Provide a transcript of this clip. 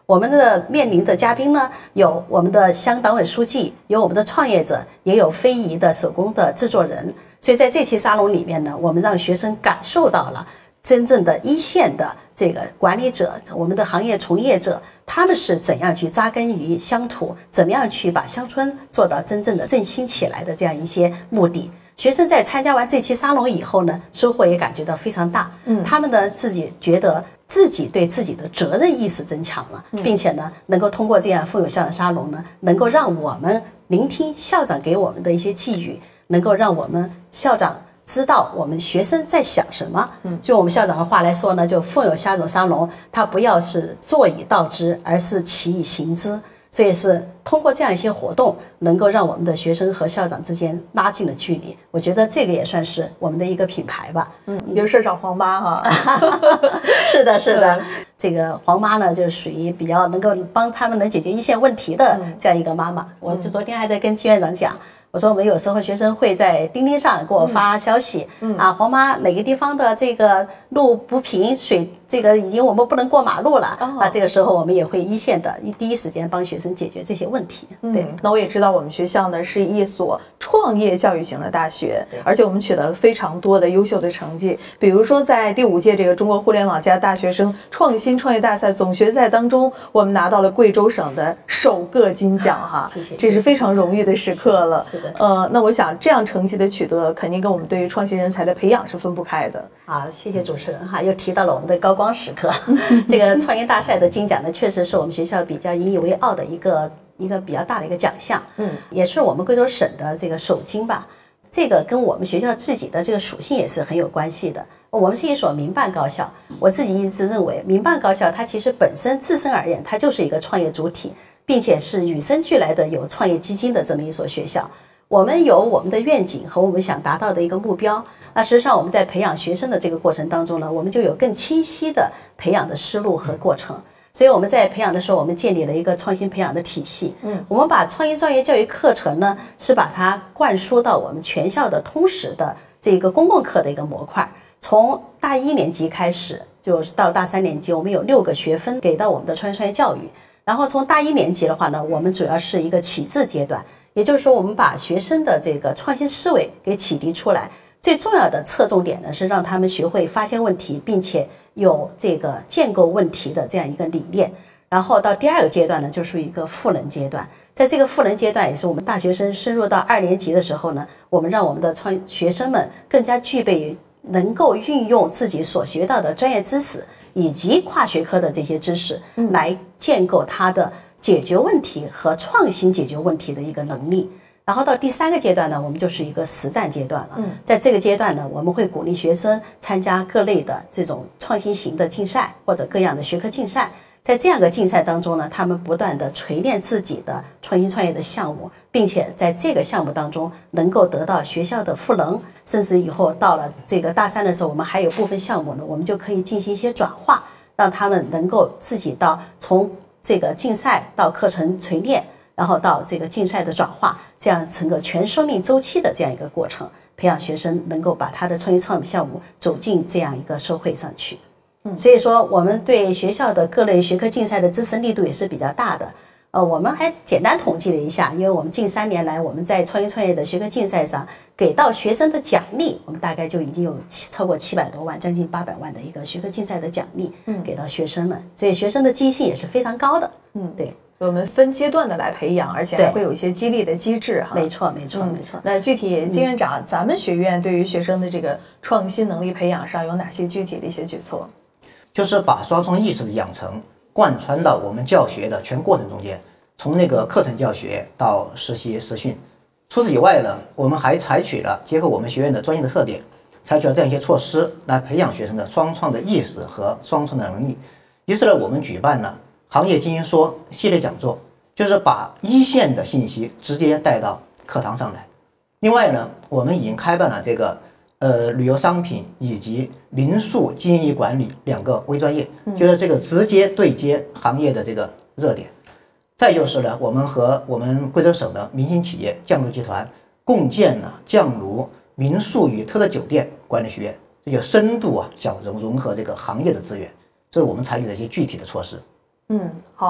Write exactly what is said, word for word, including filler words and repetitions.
我们的面临的嘉宾呢，有我们的乡党委书记，有我们的创业者，也有非遗的手工的制作人。所以在这期沙龙里面呢，我们让学生感受到了真正的一线的这个管理者，我们的行业从业者，他们是怎样去扎根于乡土，怎么样去把乡村做到真正的振兴起来的这样一些目的。学生在参加完这期沙龙以后呢，收获也感觉到非常大。嗯，他们呢自己觉得自己对自己的责任意识增强了，并且呢，能够通过这样富有校长沙龙呢，能够让我们聆听校长给我们的一些寄语，能够让我们校长知道我们学生在想什么。嗯，就我们校长的话来说呢，就富有校长沙龙，它不要是坐以道之，而是起以行之。所以是通过这样一些活动，能够让我们的学生和校长之间拉近了距离。我觉得这个也算是我们的一个品牌吧。 嗯，有社长黄妈哈。 是的，是的。这个黄妈呢，就属于比较能够帮他们能解决一线问题的这样一个妈妈。嗯、我昨天还在跟金院长讲。我说我们有时候学生会在钉钉上给我发消息，嗯、啊，黄妈哪个地方的这个路不平，水这个已经我们不能过马路了，哦、啊，这个时候我们也会一线的一第一时间帮学生解决这些问题。对， 嗯、那我也知道我们学校呢是一所创业教育型的大学，而且我们取得了非常多的优秀的成绩，比如说在第五届这个中国互联网加大学生创新创业大赛总决赛当中，我们拿到了贵州省的首个金奖哈， 谢谢， 这是非常荣誉的时刻了。 是的。 呃，那我想这样成绩的取得，肯定跟我们对于创新人才的培养是分不开的。 好，谢谢主持人哈，又提到了我们的高光时刻。这个创业大赛的金奖呢，确实是我们学校比较引以为傲的一个一个比较大的一个奖项，嗯，也是我们贵州省的这个首金吧。这个跟我们学校自己的这个属性也是很有关系的。我们是一所民办高校，我自己一直认为，民办高校它其实本身自身而言，它就是一个创业主体，并且是与生俱来的有创业基金的这么一所学校。我们有我们的愿景和我们想达到的一个目标，那实际上我们在培养学生的这个过程当中呢，我们就有更清晰的培养的思路和过程。所以我们在培养的时候，我们建立了一个创新培养的体系。嗯，我们把创新创业教育课程呢，是把它灌输到我们全校的通识的这个公共课的一个模块。从大一年级开始，就是到大三年级，我们有六个学分给到我们的创新创业教育。然后从大一年级的话呢，我们主要是一个启智阶段。也就是说，我们把学生的这个创新思维给启迪出来，最重要的侧重点呢是让他们学会发现问题，并且有这个建构问题的这样一个理念。然后到第二个阶段呢，就是一个赋能阶段。在这个赋能阶段，也是我们大学生深入到二年级的时候呢，我们让我们的创学生们更加具备能够运用自己所学到的专业知识以及跨学科的这些知识，来建构他的解决问题和创新解决问题的一个能力。然后到第三个阶段呢，我们就是一个实战阶段了。在这个阶段呢，我们会鼓励学生参加各类的这种创新型的竞赛或者各样的学科竞赛。在这样的竞赛当中呢，他们不断的锤炼自己的创新创业的项目，并且在这个项目当中能够得到学校的赋能，甚至以后到了这个大三的时候，我们还有部分项目呢，我们就可以进行一些转化，让他们能够自己到从这个竞赛到课程锤炼，然后到这个竞赛的转化，这样整个全生命周期的这样一个过程，培养学生能够把他的创新创业项目走进这样一个社会上去。嗯，所以说我们对学校的各类学科竞赛的支持力度也是比较大的。呃，我们还简单统计了一下，因为我们近三年来我们在创新创业的学科竞赛上给到学生的奖励，我们大概就已经有超过七百多万，将近八百万的一个学科竞赛的奖励给到学生们，所以学生的积极性也是非常高的。嗯，对。 我们分阶段的来培养，而且还会有一些激励的机制哈。 没错，没错，没错。 那具体金院长，咱们学院对于学生的这个创新能力培养上有哪些具体的一些举措？ 就是把双创意识的养成贯穿到我们教学的全过程中间，从那个课程教学到实习实训。除此以外呢，我们还采取了结合我们学院的专业的特点，采取了这样一些措施来培养学生的双创的意识和双创的能力。于是呢，我们举办了行业精英说系列讲座，就是把一线的信息直接带到课堂上来。另外呢，我们已经开办了这个呃旅游商品以及民宿经营管理两个微专业，就是这个直接对接行业的这个热点。再就是呢，我们和我们贵州省的明星企业酱炉集团共建了酱炉民宿与特色酒店管理学院，这就深度啊想融融合这个行业的资源，这是我们采取的一些具体的措施。 嗯，好。